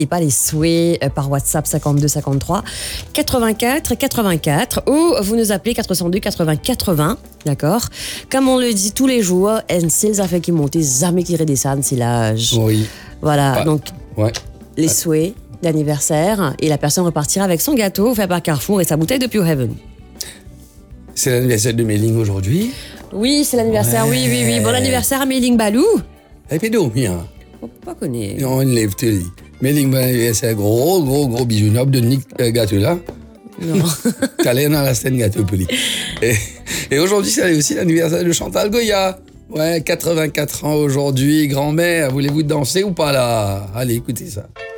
et pas les souhaits par WhatsApp 52 53 84 84 ou vous nous appelez 402 80 80, d'accord? Comme on le dit tous les jours, c'est les affaires qui montent, jamais qui redescendent, c'est l'âge. Oui. Voilà, donc Ouais. les souhaits d'anniversaire et la personne repartira avec son gâteau offert par Carrefour et sa bouteille de Pure Heaven. C'est l'anniversaire de Méling aujourd'hui. Oui, c'est l'anniversaire, Ouais. oui. Bon anniversaire à Méling Balou. Elle peut dormir. On peut pas connaître. On lève te lit. Méling, bon anniversaire, gros bisous. Nob de Nick gâteau là. Non. Calais dans la scène gâteau pour lui. Et aujourd'hui, c'est aussi l'anniversaire de Chantal Goya. Ouais, 84 ans aujourd'hui. Grand-mère, voulez-vous danser ou pas là? Allez, écoutez ça.